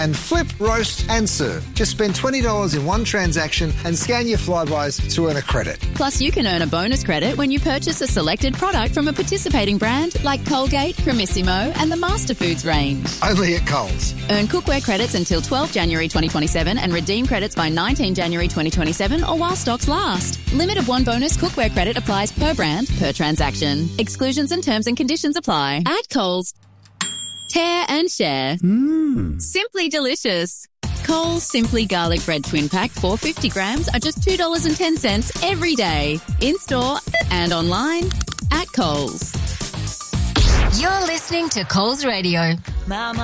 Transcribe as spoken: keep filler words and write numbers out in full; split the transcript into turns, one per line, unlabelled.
And flip, roast and serve. Just spend twenty dollars in one transaction and scan your Flybuys to earn a credit.
Plus, you can earn a bonus credit when you purchase a selected product from a participating brand like Colgate, Cremissimo and the Master Foods range.
Only at Coles.
Earn cookware credits until the twelfth of January twenty twenty-seven and redeem credits by the nineteenth of January twenty twenty-seven or while stocks last. Limit of one bonus cookware credit applies per brand, per transaction. Exclusions and terms and conditions apply. At Coles. Tear and share.
Mmm.
Simply delicious. Coles Simply Garlic Bread Twin Pack four hundred fifty grams are just two dollars and ten cents every day. In-store and online at Coles.
You're listening to Coles Radio. Mama.